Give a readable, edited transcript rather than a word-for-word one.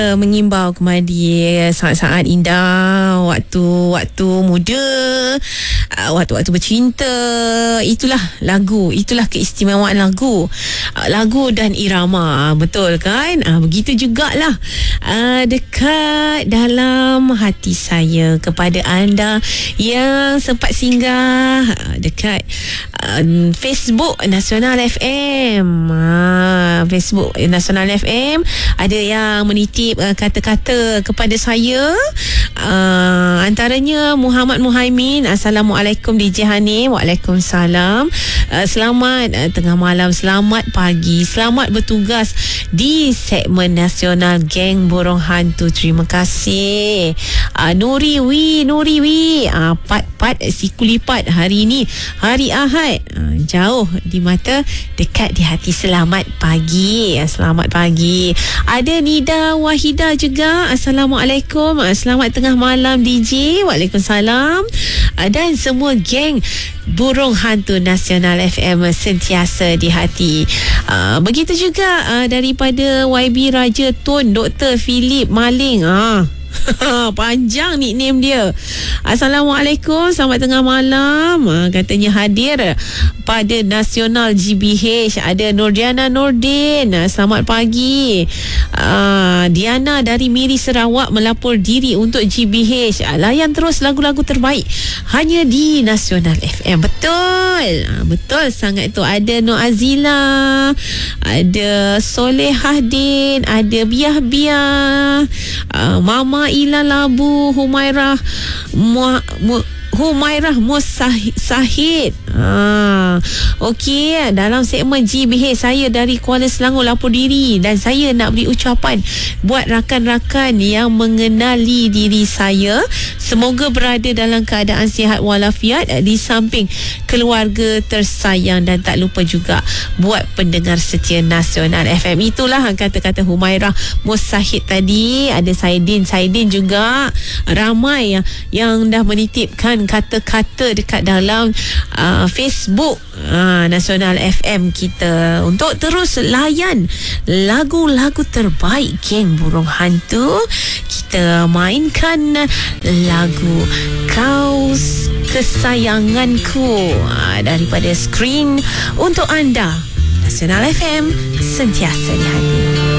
mengimbau kembali saat-saat indah, waktu muda, waktu-waktu bercinta. Itulah lagu, itulah keistimewaan lagu dan irama, betul kan? Begitu jugalah dekat dalam hati saya kepada anda yang sempat singgah dekat Facebook Nasional FM. Facebook Nasional FM ada yang menitip kata-kata kepada saya, antaranya Muhammad Muhaimin. Assalamualaikum DJ Hanim. Waalaikumsalam. Selamat tengah malam, selamat pagi, selamat bertugas di segmen nasional Geng Burung Hantu. Terima kasih. Nuri wi pat siku lipat hari ini hari Ahad, jauh di mata, dekat di hati. Selamat pagi. Selamat pagi. Ada Nida Wahida juga. Assalamualaikum. Selamat tengah malam DJ. Waalaikumsalam. Dan semua geng Burung Hantu Nasional FM sentiasa di hati. Begitu juga daripada YB Raja Tun, Dr. Philip Maling. Panjang nickname dia. Assalamualaikum, selamat tengah malam. Katanya hadir pada Nasional GBH. Ada Nurdiana Nordin. Selamat pagi. Diana dari Miri Sarawak melapor diri untuk GBH. Layan terus lagu-lagu terbaik hanya di Nasional FM. Betul. Betul sangat tu. Ada Nur Azila, ada Solehahdin, ada Biah, Mama Ila Labu, Humairah Sahid. Okey, dalam segmen GBH saya dari Kuala Selangor lapor diri, dan saya nak beri ucapan buat rakan-rakan yang mengenali diri saya. Semoga berada dalam keadaan sihat walafiat di samping keluarga tersayang, dan tak lupa juga buat pendengar setia Nasional FM. Itulah kata-kata Humairah Musahid tadi. Ada Saidin juga. Ramai yang dah menitipkan kata-kata dekat dalam Facebook Nasional FM kita untuk terus layan lagu-lagu terbaik Geng Burung Hantu. Kita mainkan lagu Kau Kesayanganku daripada skrin untuk anda. Nasional FM sentiasa di hati.